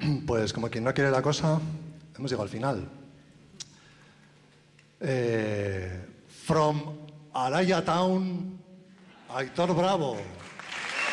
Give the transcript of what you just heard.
Pues como quien no quiere la cosa, hemos llegado al final. From Araya Town, Aitor Bravo.